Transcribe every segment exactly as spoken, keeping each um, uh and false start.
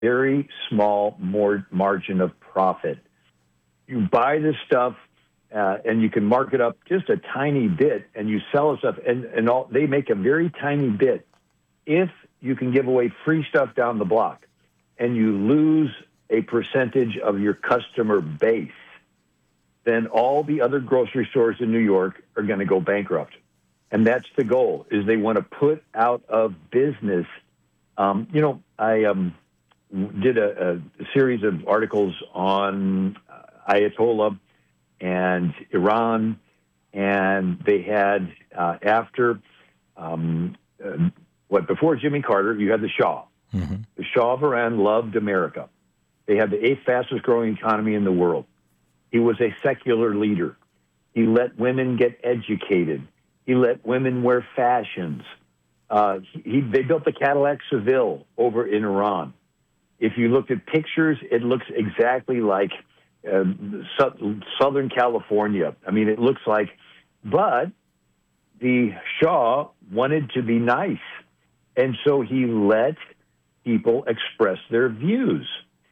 very small more margin of profit. You buy this stuff, uh, and you can mark it up just a tiny bit, and you sell stuff, and, and all, they make a very tiny bit. If you can give away free stuff down the block, and you lose a percentage of your customer base, then all the other grocery stores in New York are going to go bankrupt. And that's the goal, is they want to put out of business. Um, you know, I um, did a, a series of articles on Ayatollah and Iran, and they had, uh, after, um, uh, what, before Jimmy Carter, you had the Shah. Mm-hmm. The Shah of Iran loved America. They had the eighth fastest growing economy in the world. He was a secular leader. He let women get educated. He let women wear fashions. Uh, he, they built the Cadillac Seville over in Iran. If you looked at pictures, it looks exactly like uh, su- Southern California. I mean, it looks like, but the Shah wanted to be nice. And so he let people express their views.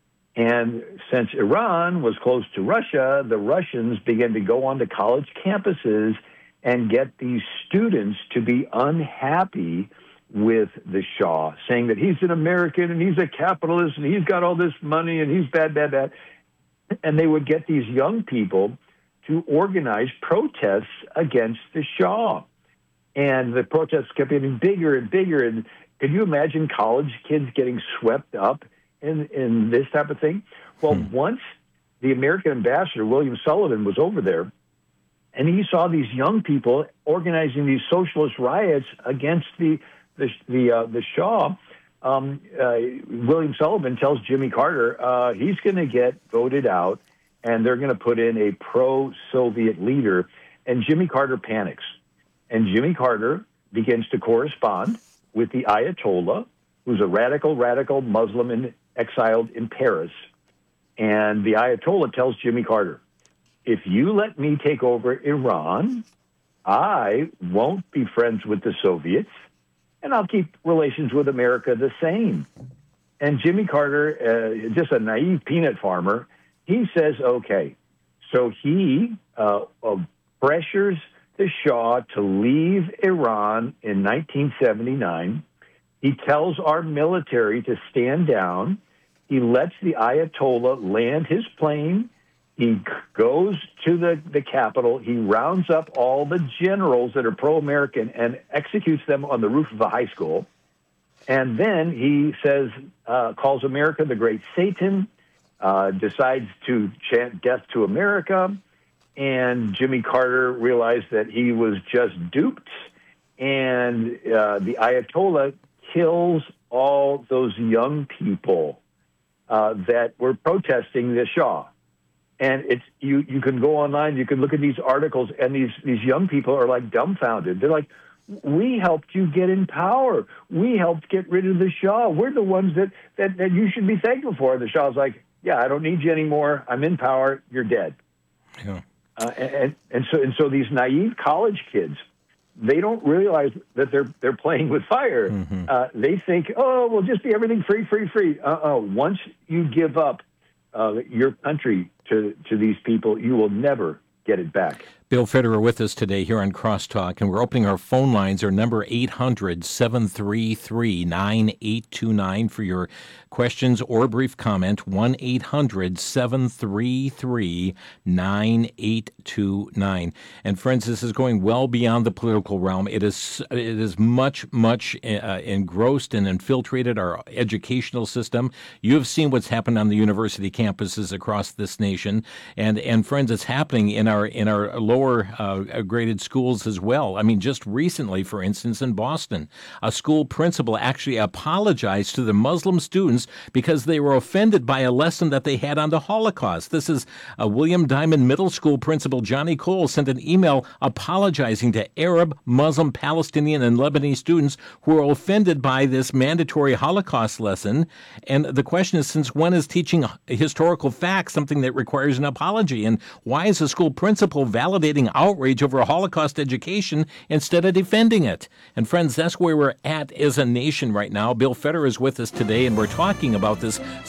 And since Iran was close to Russia, the Russians began to go onto college campuses and get these students to be unhappy with the Shah, saying that he's an American and he's a capitalist and he's got all this money and he's bad, bad, bad. And they would get these young people to organize protests against the Shah. And the protests kept getting bigger and bigger. And can you imagine college kids getting swept up in, in this type of thing? Well, hmm. once the American ambassador, William Sullivan, was over there, and he saw these young people organizing these socialist riots against the the the, uh, the Shah, um, uh, William Sullivan tells Jimmy Carter uh, he's going to get voted out, and they're going to put in a pro-Soviet leader. And Jimmy Carter panics. And Jimmy Carter begins to correspond with the Ayatollah, who's a radical, radical Muslim in, exiled in Paris. And the Ayatollah tells Jimmy Carter, if you let me take over Iran, I won't be friends with the Soviets, and I'll keep relations with America the same. And Jimmy Carter, uh, just a naive peanut farmer, he says, okay. So he uh, uh, pressures the Shah to leave Iran in nineteen seventy-nine. He tells our military to stand down. He lets the Ayatollah land his plane. He goes to the, the capital. He rounds up all the generals that are pro-American and executes them on the roof of a high school. And then he says, uh, calls America the Great Satan, uh, decides to chant death to America. And Jimmy Carter realized that he was just duped. And uh, the Ayatollah kills all those young people uh, that were protesting the Shah. And it's you. You can go online. You can look at these articles, and these these young people are like dumbfounded. They're like, "We helped you get in power. We helped get rid of the Shah. We're the ones that that, that you should be thankful for." The Shah's like, "Yeah, I don't need you anymore. I'm in power. You're dead." Yeah. Uh, and and so and so these naive college kids, they don't realize that they're they're playing with fire. Mm-hmm. Uh, they think, "Oh, we'll just be everything free, free, free." Uh-uh. Once you give up uh, your country to, to these people, you will never get it back. Bill Federer with us today here on Crosstalk, and we're opening our phone lines. Our number eight hundred, seven three three, nine eight two nine for your questions or brief comment. one eight hundred, seven three three, nine eight two nine. And friends, this is going well beyond the political realm. It is it is much, much uh, engrossed and infiltrated our educational system. You have seen what's happened on the university campuses across this nation, and and friends, it's happening in our in our lower Uh, graded schools as well. I mean, just recently, for instance, in Boston, a school principal actually apologized to the Muslim students because they were offended by a lesson that they had on the Holocaust. This is uh, William Diamond Middle School principal Johnny Cole sent an email apologizing to Arab, Muslim, Palestinian, and Lebanese students who were offended by this mandatory Holocaust lesson. And the question is, since when is teaching historical facts something that requires an apology? And why is the school principal validating cultivating outrage over Holocaust education instead of defending it. And friends, that's where we're at as a nation right now. Bill Feder is with us today, and we're talking about this